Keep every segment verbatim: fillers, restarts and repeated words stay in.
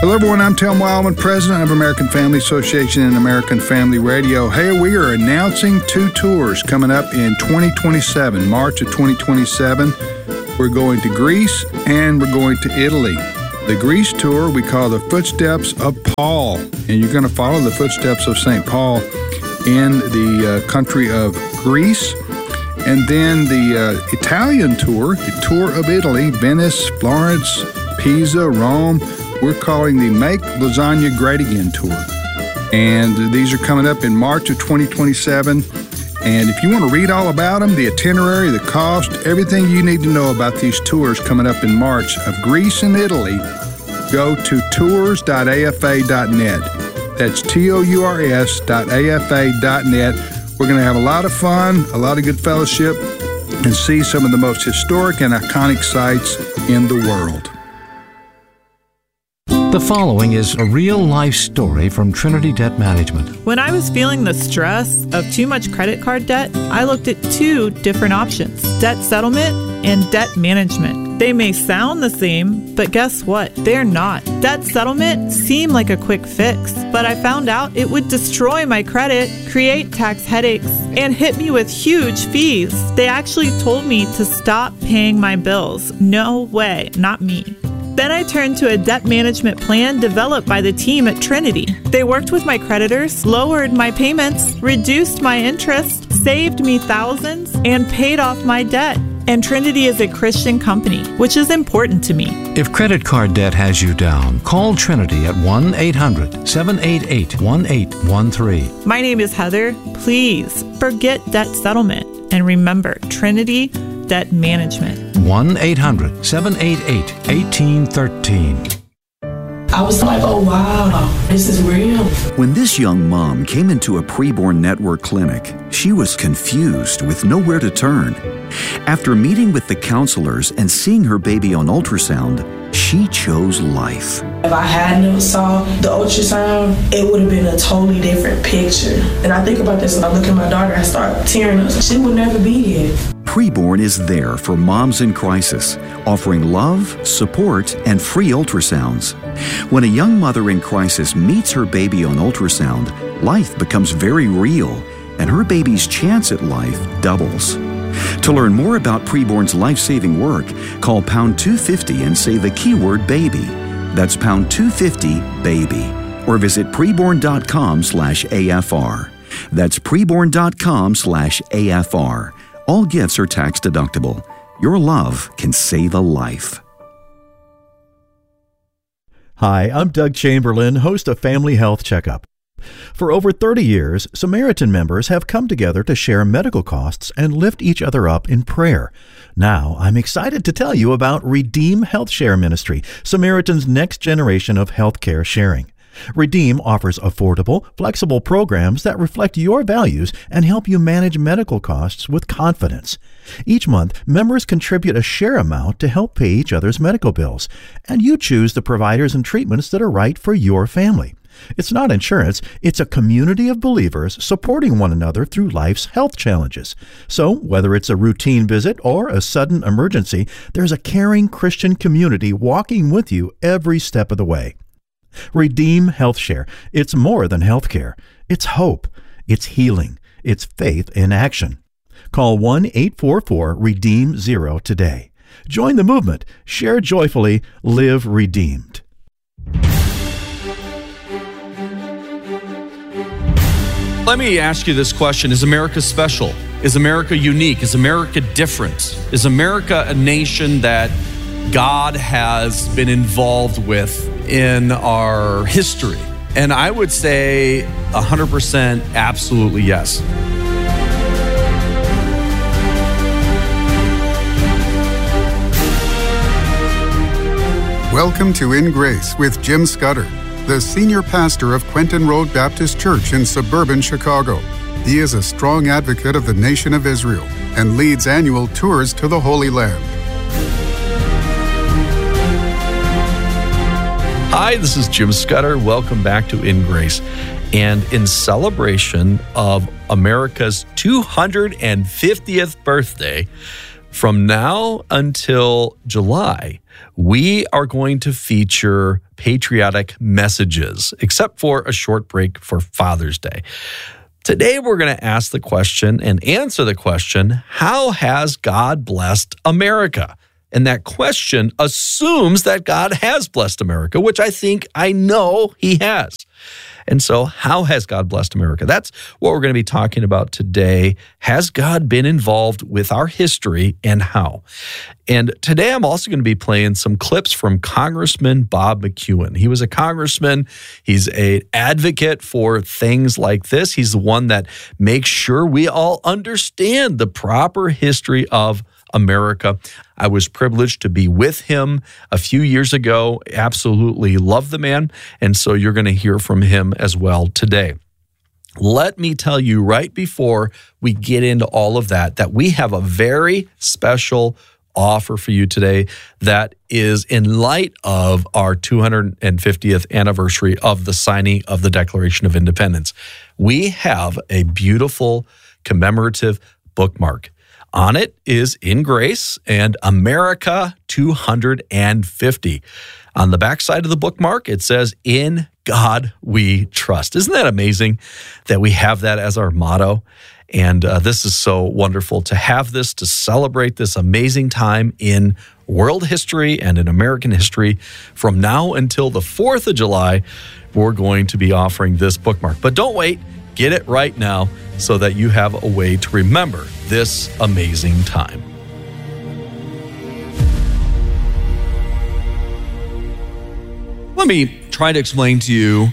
Hello, everyone. I'm Tim Wildman, president of American Family Association and American Family Radio. Hey, we are announcing two tours coming up in twenty twenty-seven, March of twenty twenty-seven. We're going to Greece and we're going to Italy. The Greece tour we call the Footsteps of Paul, and you're going to follow the footsteps of Saint Paul in the uh, country of Greece. And then the uh, Italian tour, the tour of Italy, Venice, Florence, Pisa, Rome. We're calling the Make Lasagna Great Again tour. And these are coming up in March of twenty twenty-seven. And if you want to read all about them, the itinerary, the cost, everything you need to know about these tours coming up in March of Greece and Italy, go to tours dot a f a dot net. That's T O U R S dot A F A dot net. We're going to have a lot of fun, a lot of good fellowship, and see some of the most historic and iconic sites in the world. The following is a real-life story from Trinity Debt Management. When I was feeling the stress of too much credit card debt, I looked at two different options: debt settlement and debt management. They may sound the same, but guess what? They're not. Debt settlement seemed like a quick fix, but I found out it would destroy my credit, create tax headaches, and hit me with huge fees. They actually told me to stop paying my bills. No way, not me. Then I turned to a debt management plan developed by the team at Trinity. They worked with my creditors, lowered my payments, reduced my interest, saved me thousands, and paid off my debt. And Trinity is a Christian company, which is important to me. If credit card debt has you down, call Trinity at one eight hundred seven eight eight one eight one three. My name is Heather. Please forget debt settlement and remember Trinity Debt Management. one eight hundred seven eight eight one eight one three. I was like, oh, wow, this is real. When this young mom came into a preborn network clinic, she was confused with nowhere to turn. After meeting with the counselors and seeing her baby on ultrasound, she chose life. If I hadn't saw the ultrasound, it would have been a totally different picture. And I think about this when I look at my daughter, I start tearing up. She would never be here. Preborn is there for moms in crisis, offering love, support, and free ultrasounds. When a young mother in crisis meets her baby on ultrasound, life becomes very real, and her baby's chance at life doubles. To learn more about Preborn's life-saving work, call pound two fifty and say the keyword baby. That's pound two fifty baby. Or visit preborn.com slash AFR. That's preborn.com slash AFR. All gifts are tax deductible. Your love can save a life. Hi, I'm Doug Chamberlain, host of Family Health Checkup. For over thirty years, Samaritan members have come together to share medical costs and lift each other up in prayer. Now, I'm excited to tell you about Redeem Health Share Ministry, Samaritan's next generation of healthcare sharing. Redeem offers affordable, flexible programs that reflect your values and help you manage medical costs with confidence. Each month, members contribute a share amount to help pay each other's medical bills, and you choose the providers and treatments that are right for your family. It's not insurance, it's a community of believers supporting one another through life's health challenges. So, whether it's a routine visit or a sudden emergency, there's a caring Christian community walking with you every step of the way. Redeem Health Share. It's more than healthcare. It's hope. It's healing. It's faith in action. Call one eight four four REDEEM zero today. Join the movement. Share joyfully. Live redeemed. Let me ask you this question. Is America special? Is America unique? Is America different? Is America a nation that God has been involved with in our history? And I would say one hundred percent absolutely yes. Welcome to In Grace with Jim Scudder, the senior pastor of Quentin Road Baptist Church in suburban Chicago. He is a strong advocate of the nation of Israel and leads annual tours to the Holy Land. Hi, this is Jim Scudder. Welcome back to In Grace. And in celebration of America's two hundred fiftieth birthday, from now until July, we are going to feature patriotic messages, except for a short break for Father's Day. Today, we're going to ask the question and answer the question, how has God blessed America? And that question assumes that God has blessed America, which I think I know he has. And so how has God blessed America? That's what we're going to be talking about today. Has God been involved with our history and how? And today I'm also going to be playing some clips from Congressman Bob McEwen. He was a congressman. He's an advocate for things like this. He's the one that makes sure we all understand the proper history of America. I was privileged to be with him a few years ago. Absolutely love the man. And so you're going to hear from him as well today. Let me tell you right before we get into all of that, that we have a very special offer for you today that is in light of our two hundred fiftieth anniversary of the signing of the Declaration of Independence. We have a beautiful commemorative bookmark. On it is In Grace and America two hundred fifty. On the backside of the bookmark, it says, In God We Trust. Isn't that amazing that we have that as our motto? And uh, this is so wonderful to have this, to celebrate this amazing time in world history and in American history. From now until the fourth of July, we're going to be offering this bookmark. But don't wait. Get it right now so that you have a way to remember this amazing time. Let me try to explain to you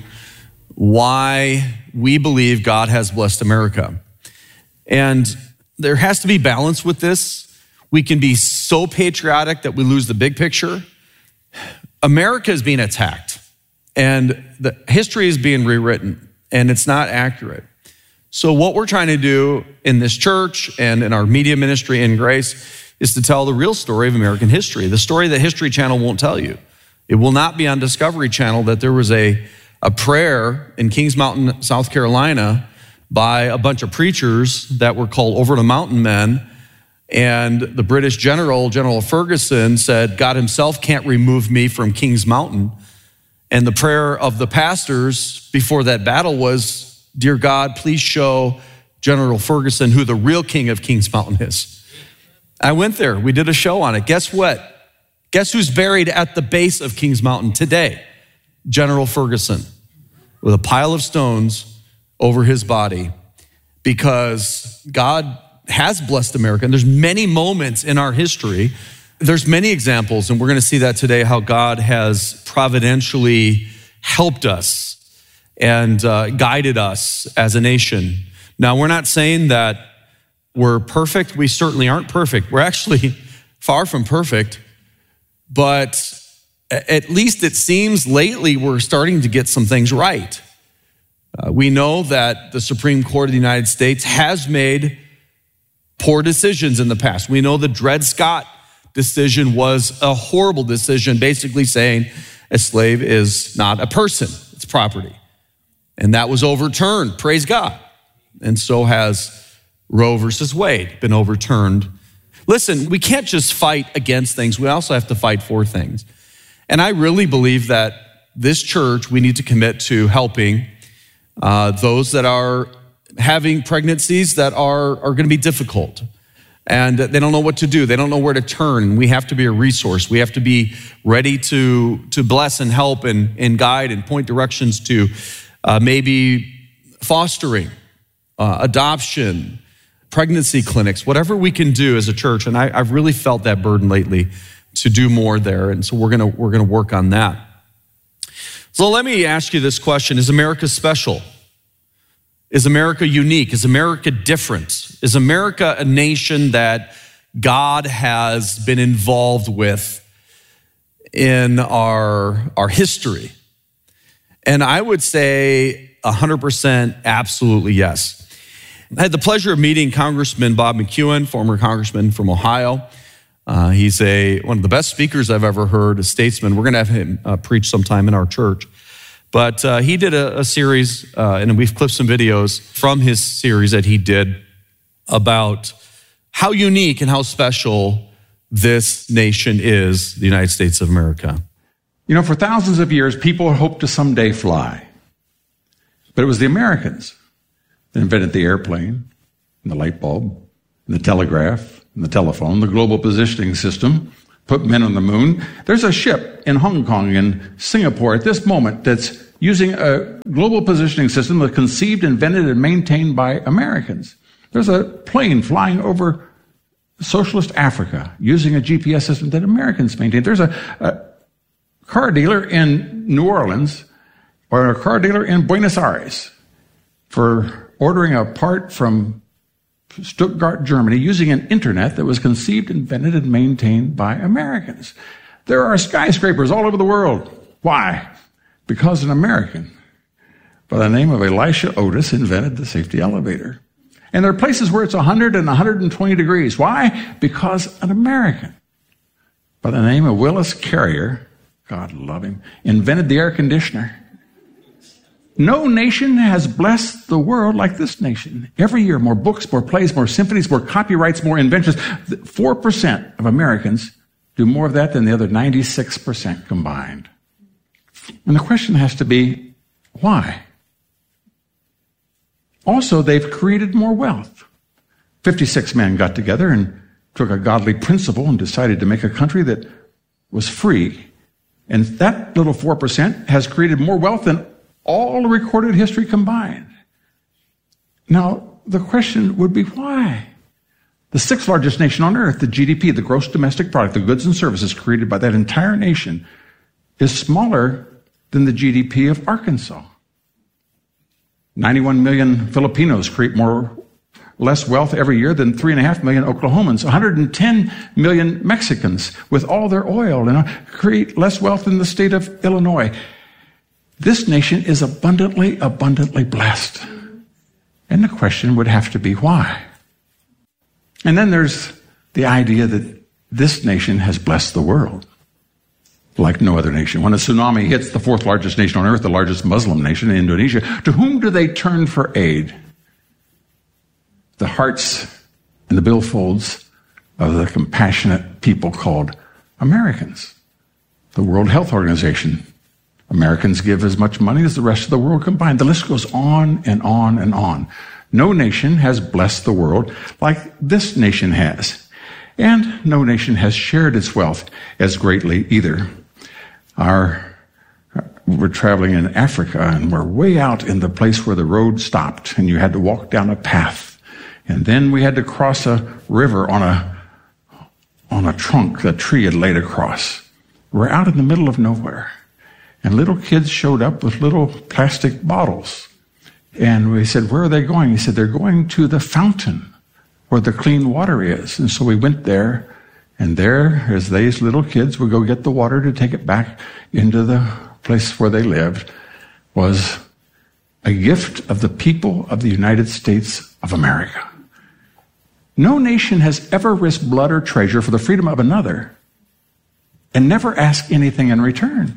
why we believe God has blessed America. And there has to be balance with this. We can be so patriotic that we lose the big picture. America is being attacked, and the history is being rewritten, and it's not accurate. So what we're trying to do in this church and in our media ministry in Grace is to tell the real story of American history, the story that History Channel won't tell you. It will not be on Discovery Channel that there was a, a prayer in Kings Mountain, South Carolina by a bunch of preachers that were called Over the Mountain Men. And the British general, General Ferguson, said, God himself can't remove me from Kings Mountain. And the prayer of the pastors before that battle was, Dear God, please show General Ferguson who the real king of Kings Mountain is. I went there. We did a show on it. Guess what? Guess who's buried at the base of Kings Mountain today? General Ferguson, with a pile of stones over his body, because God has blessed America. And there's many moments in our history. There's many examples, and we're going to see that today, how God has providentially helped us and uh, guided us as a nation. Now, we're not saying that we're perfect. We certainly aren't perfect. We're actually far from perfect, but at least it seems lately we're starting to get some things right. Uh, we know that the Supreme Court of the United States has made poor decisions in the past. We know the Dred Scott decision was a horrible decision, basically saying a slave is not a person, it's property. And that was overturned, praise God. And so has Roe versus Wade been overturned. Listen, we can't just fight against things, we also have to fight for things. And I really believe that this church, we need to commit to helping uh, those that are having pregnancies that are, are gonna be difficult. And they don't know what to do. They don't know where to turn. We have to be a resource. We have to be ready to, to bless and help and, and guide and point directions to uh, maybe fostering, uh, adoption, pregnancy clinics, whatever we can do as a church. And I, I've really felt that burden lately to do more there. And so we're gonna, we're gonna work on that. So let me ask you this question. Is America special? Is America unique? Is America different? Is America a nation that God has been involved with in our, our history? And I would say one hundred percent absolutely yes. I had the pleasure of meeting Congressman Bob McEwen, former congressman from Ohio. Uh, he's a one of the best speakers I've ever heard, a statesman. We're gonna have him uh, preach sometime in our church. But uh, he did a, a series, uh, and we've clipped some videos from his series that he did about how unique and how special this nation is the United States of America. You know, for thousands of years, people hoped to someday fly. But it was the Americans that invented the airplane, and the light bulb, and the telegraph, and the telephone, the global positioning system, put men on the moon. There's a ship in Hong Kong and Singapore at this moment that's using a global positioning system that was conceived, invented, and maintained by Americans. There's a plane flying over socialist Africa using a G P S system that Americans maintained. There's a, a car dealer in New Orleans or a car dealer in Buenos Aires for ordering a part from Stuttgart, Germany, using an internet that was conceived, invented, and maintained by Americans. There are skyscrapers all over the world. Why? Because an American by the name of Elisha Otis invented the safety elevator. And there are places where it's one hundred and one hundred twenty degrees. Why? Because an American by the name of Willis Carrier, God love him, invented the air conditioner. No nation has blessed the world like this nation. Every year, more books, more plays, more symphonies, more copyrights, more inventions. four percent of Americans do more of that than the other ninety-six percent combined. And the question has to be, why? Also, they've created more wealth. fifty-six men got together and took a godly principle and decided to make a country that was free. And that little four percent has created more wealth than all recorded history combined. Now, the question would be why? The sixth largest nation on earth, the G D P, the gross domestic product, the goods and services created by that entire nation, is smaller than the G D P of Arkansas. ninety-one million Filipinos create more, less wealth every year than three and a half million Oklahomans. one hundred ten million Mexicans with all their oil and create less wealth than the state of Illinois. This nation is abundantly, abundantly blessed. And the question would have to be why? And then there's the idea that this nation has blessed the world like no other nation. When a tsunami hits the fourth largest nation on earth, the largest Muslim nation, Indonesia, to whom do they turn for aid? The hearts and the billfolds of the compassionate people called Americans. The World Health Organization. Americans give as much money as the rest of the world combined. The list goes on and on and on. No nation has blessed the world like this nation has. And no nation has shared its wealth as greatly either. Our, we're traveling in Africa, and we're way out in the place where the road stopped, and you had to walk down a path. And then we had to cross a river on a, on a trunk that a tree had laid across. We're out in the middle of nowhere. And little kids showed up with little plastic bottles. And we said, where are they going? He said, they're going to the fountain where the clean water is. And so we went there, and there, as these little kids would go get the water to take it back into the place where they lived, was a gift of the people of the United States of America. No nation has ever risked blood or treasure for the freedom of another and never asked anything in return.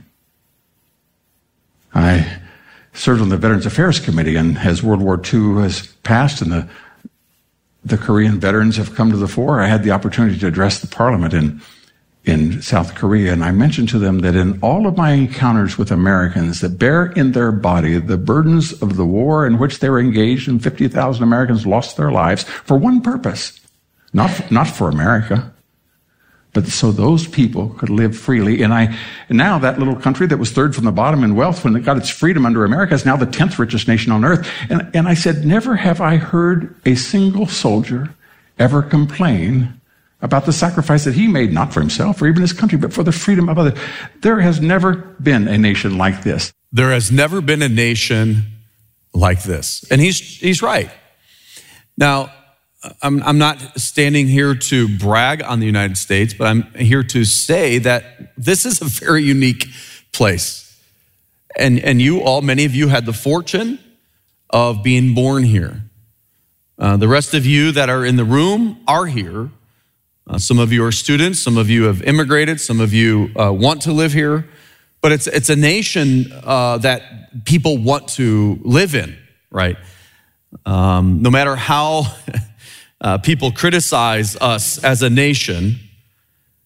I served on the Veterans Affairs Committee, and as World War Two has passed and the the Korean veterans have come to the fore, I had the opportunity to address the parliament in, in South Korea, and I mentioned to them that in all of my encounters with Americans that bear in their body the burdens of the war in which they were engaged, and fifty thousand Americans lost their lives for one purpose, not, not for America, but so those people could live freely. And I, and now that little country that was third from the bottom in wealth when it got its freedom under America is now the tenth richest nation on earth. And, and I said, never have I heard a single soldier ever complain about the sacrifice that he made, not for himself or even his country, but for the freedom of others. There has never been a nation like this. There has never been a nation like this. And he's, he's right. Now, I'm, I'm not standing here to brag on the United States, but I'm here to say that this is a very unique place. And, and you all, many of you had the fortune of being born here. Uh, the rest of you that are in the room are here. Uh, some of you are students, some of you have immigrated, some of you uh, want to live here. But it's, it's a nation uh, that people want to live in, right? Um, no matter how... Uh, people criticize us as a nation,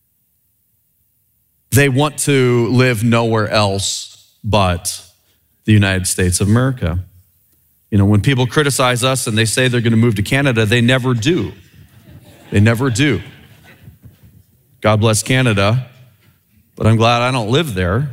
They want to live nowhere else but the United States of America. You know, when people criticize us and they say they're going to move to Canada, they never do. They never do. God bless Canada, but I'm glad I don't live there.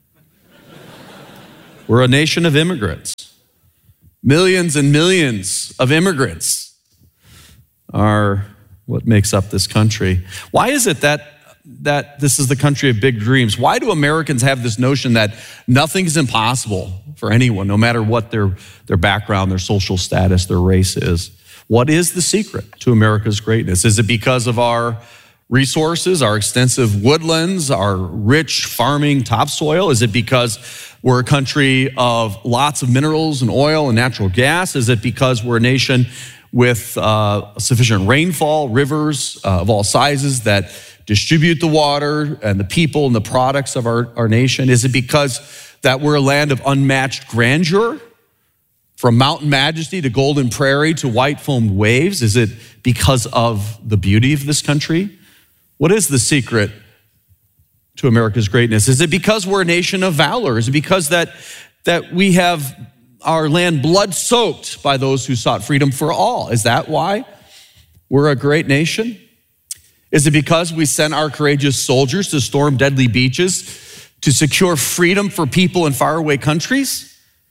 We're a nation of immigrants. Millions and millions of immigrants are what makes up this country. Why is it that that this is the country of big dreams? Why do Americans have this notion that nothing's impossible for anyone, no matter what their, their background, their social status, their race is? What is the secret to America's greatness? Is it because of our resources, our extensive woodlands, our rich farming topsoil? Is it because we're a country of lots of minerals and oil and natural gas? Is it because we're a nation with uh, sufficient rainfall, rivers uh, of all sizes that distribute the water and the people and the products of our, our nation? Is it because that we're a land of unmatched grandeur, from mountain majesty to golden prairie to white foamed waves? Is it because of the beauty of this country? What is the secret to America's greatness? Is it because we're a nation of valor? Is it because that, that we have our land blood-soaked by those who sought freedom for all? Is that why we're a great nation? Is it because we sent our courageous soldiers to storm deadly beaches to secure freedom for people in faraway countries?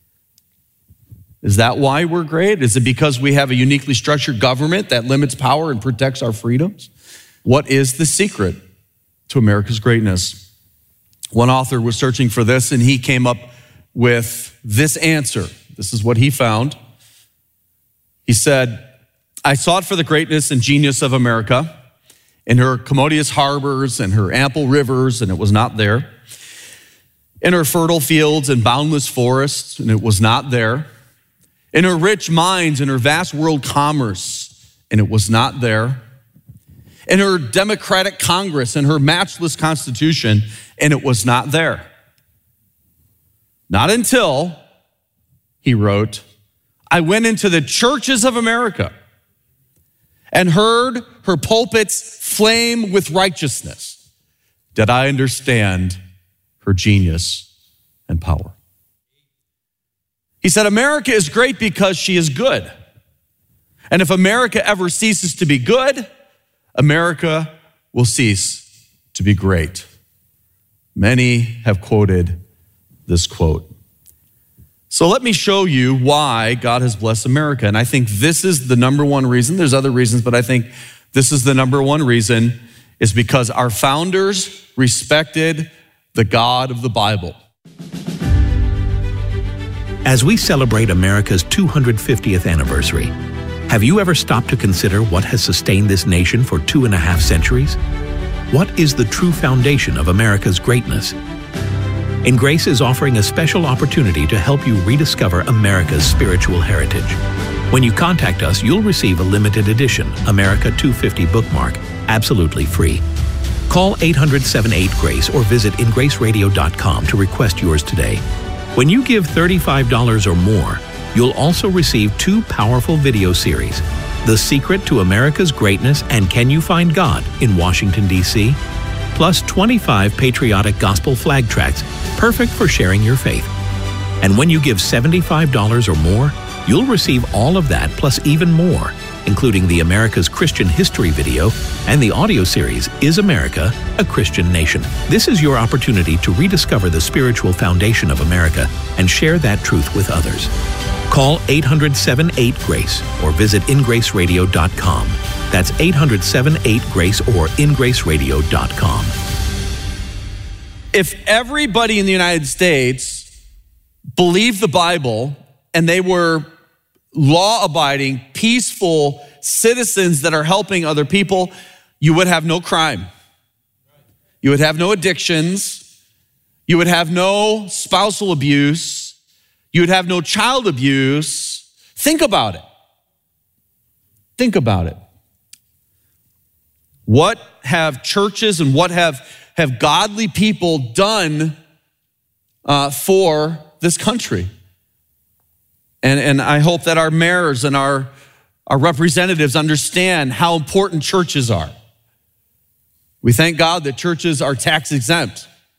Is that why we're great? Is it because we have a uniquely structured government that limits power and protects our freedoms? What is the secret to America's greatness? One author was searching for this, and he came up with this answer. This is what he found. He said, I sought for the greatness and genius of America in her commodious harbors and her ample rivers, and it was not there. In her fertile fields and boundless forests, and it was not there. In her rich mines and her vast world commerce, and it was not there. In her democratic Congress and her matchless Constitution, and it was not there. Not until, he wrote, I went into the churches of America and heard her pulpits flame with righteousness, did I understand her genius and power. He said, America is great because she is good. And if America ever ceases to be good, America will cease to be great. Many have quoted this quote. So let me show you why God has blessed America. And I think this is the number one reason. There's other reasons, but I think this is the number one reason, is because our founders respected the God of the Bible. As we celebrate America's two hundred fiftieth anniversary, have you ever stopped to consider what has sustained this nation for two and a half centuries? What is the true foundation of America's greatness? In Grace is offering a special opportunity to help you rediscover America's spiritual heritage. When you contact us, you'll receive a limited edition America two fifty bookmark, absolutely free. Call eight hundred, seven eight, GRACE or visit in grace radio dot com to request yours today. When you give thirty-five dollars or more, you'll also receive two powerful video series, The Secret to America's Greatness and Can You Find God in Washington, D C, plus twenty-five patriotic gospel flag tracts, perfect for sharing your faith. And when you give seventy-five dollars or more, you'll receive all of that plus even more, including the America's Christian History video and the audio series, Is America a Christian Nation? This is your opportunity to rediscover the spiritual foundation of America and share that truth with others. Call eight hundred, seven eight, GRACE or visit in grace radio dot com. That's eight hundred, seven eight, GRACE or in grace radio dot com. If everybody in the United States believed the Bible and they were law-abiding, peaceful citizens that are helping other people, you would have no crime. You would have no addictions. You would have no spousal abuse. You would have no child abuse. Think about it. Think about it. What have churches and what have, have godly people done uh, for this country? And, and I hope that our mayors and our, our representatives understand how important churches are. We thank God that churches are tax exempt.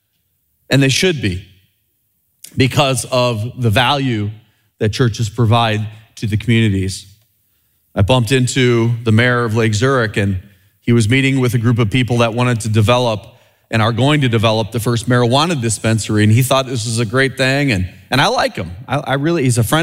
And they should be, because of the value that churches provide to the communities. I bumped into the mayor of Lake Zurich, and he was meeting with a group of people that wanted to develop and are going to develop the first marijuana dispensary, and he thought this was a great thing, and, and I like him. I, I really, he's a friend